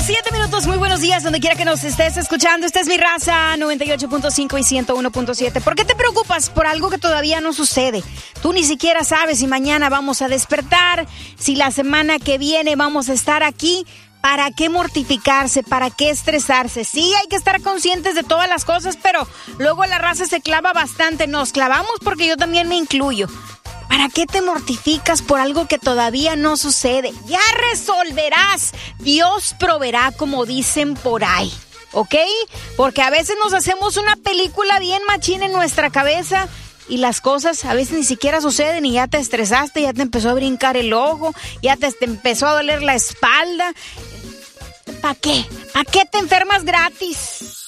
7 minutos, muy buenos días, donde quiera que nos estés escuchando. Esta es Mi Raza, 98.5 y 101.7. ¿Por qué te preocupas por algo que todavía no sucede? Tú ni siquiera sabes si mañana vamos a despertar, si la semana que viene vamos a estar aquí. ¿Para qué mortificarse? ¿Para qué estresarse? Sí, hay que estar conscientes de todas las cosas, pero luego la raza se clava bastante. Nos clavamos porque yo también me incluyo. ¿Para qué te mortificas por algo que todavía no sucede? Ya resolverás. Dios proveerá, como dicen por ahí. ¿Ok? Porque a veces nos hacemos una película bien machina en nuestra cabeza y las cosas a veces ni siquiera suceden y ya te estresaste, ya te empezó a brincar el ojo, ya te empezó a doler la espalda. ¿Para qué? ¿Para qué te enfermas gratis?